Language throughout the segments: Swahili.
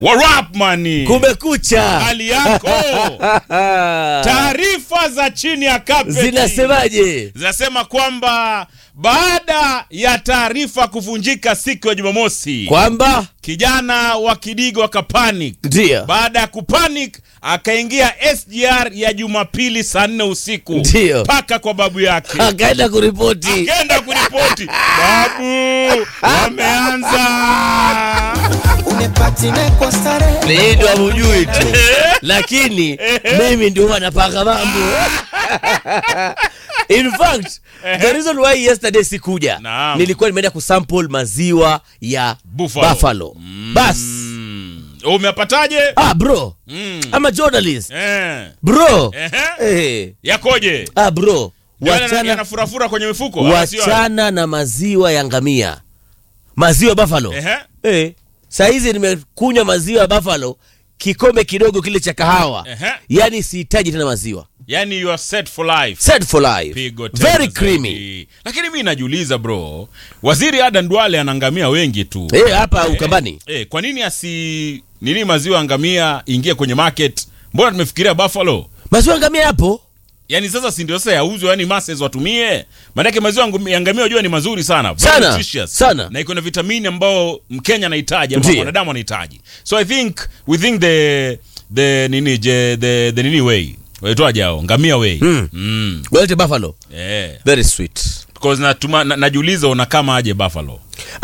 Warap money. Kumekucha. Hali yako. Taarifa za chini ya carpet zinasemaje? Zinasema kwamba baada ya taarifa kuvunjika siku ya Jumamosi, kwamba kijana wa Kidigo akapanic. Ndio. Baada ya kupanic akaingia SGR ya Jumapili saa 4 usiku. Ndio. Paka kwa babu yake. Akaenda kuripoti. Babu, wameanza. Ndio hamjui tu. Lakini mimi ndio wanapanga mambo. In fact, the reason why yesterday sikuja, nilikuwa nimeenda kusample maziwa ya Buffalo. Bas. Umeyapataje? Bro. I'm a journalist. Bro. Yakoje? Bro. Wachana furafura kwenye mifuko. Wachana na maziwa ya ngamia. Maziwa Buffalo. Saizi nimekunywa maziwa ya Buffalo, kikombe kidogo kile cha kahawa. Yani sihitaji tena maziwa. Yani you are set for life. Set for life. Very creamy. Lakini mimi najiuliza bro, Waziri Adan Duale anangamia wengi tu. Hapa Ukambani. Kwa nini nini maziwa ngamia ingie kwenye market? Mbona tumefikiria Buffalo? Maziwa ngamia hapo. Yani sasa si ndio sasa yauzwe, yani masses watumie. Maana maziwa ya ngamia unajua ni mazuri sana. Sana. Na iko na vitamini ambao Mkenya anahitaji, ambao wanadamu anahitaji. So I think we think the nini way. Waitwaje hao? Ngamia way. Walete Buffalo. Very sweet. Because najiuliza una kama aje Buffalo.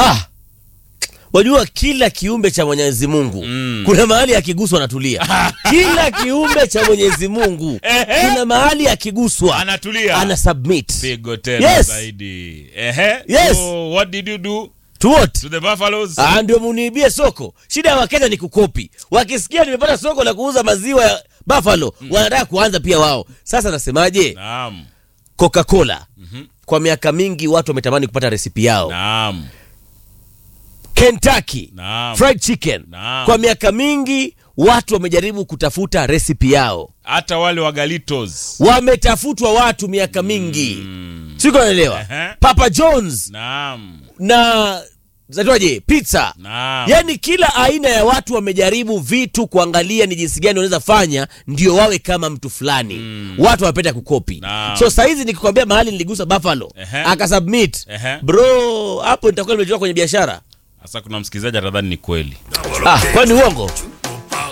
Wajua kila kiumbe cha Mwenyezi Mungu kuna mahali akiguswa anatulia. Kila kiumbe cha Mwenyezi Mungu kuna mahali akiguswa anatulia, ana submit. Pigo tena zaidi. Yes. So what did you do? To what? To the Buffaloes. Ndio muniibie soko. Shida ya Wakenya ni kukopi. Wakisikia nimepata soko la kuuza maziwa ya Buffalo, wanataka kuanza pia wao. Sasa nasemaje? Naam. Coca-Cola. Kwa miaka mingi watu wametamani kupata recipe yao. Naam. Kentucky Fried Chicken. Kwa miaka mingi watu wamejaribu kutafuta recipe yao. Hata wale wa Galitos wametafutwa watu miaka mingi. Siko naelewa. Papa John's. Na zaitwaje? Pizza. Yani kila aina ya watu wamejaribu vitu kuangalia ni jinsi gani wanaweza fanya ndio wawe kama mtu fulani. Watu wanapenda kukopi. So saizi nikikwambia mahali niligusa Buffalo, akasubmit. Bro, hapo nitakuwa nimejua kwenye biashara. Sasa kuna msikilizaji atadhani ni kweli. Kwani uongo?